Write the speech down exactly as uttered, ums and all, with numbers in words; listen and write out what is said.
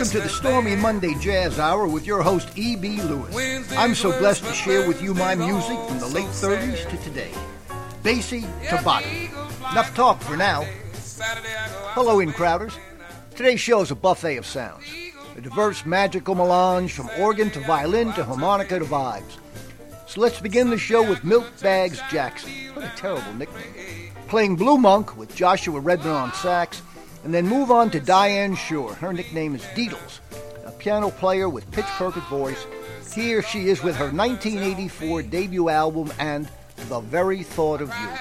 Welcome to the Stormy Monday Jazz Hour with your host, E B. Lewis. I'm so blessed to share with you my music from the late thirties to today. Bassy to bottom. Enough talk for now. Hello, in crowders. Today's show is a buffet of sounds. A diverse magical melange from organ to violin to harmonica to vibes. So let's begin the show with Milk Bags Jackson. What a terrible nickname. Playing Blue Monk with Joshua Redman on sax. And then move on to Diane Shore. Her nickname is Deedles, a piano player with pitch-perfect voice. Here she is with her nineteen eighty-four debut album and The Very Thought of You.